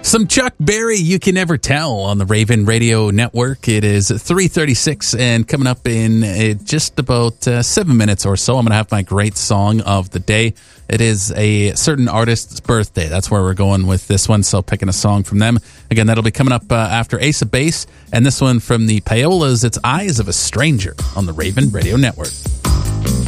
Some Chuck Berry, You Can Never Tell, on the Raven Radio Network. It is 3:36, and coming up in just about 7 minutes or so, I'm going to have my great song of the day. It is a certain artist's birthday. That's where we're going with this one, so picking a song from them. Again, that'll be coming up after Ace of Base, and this one from the Paolas, It's Eyes of a Stranger, on the Raven Radio Network.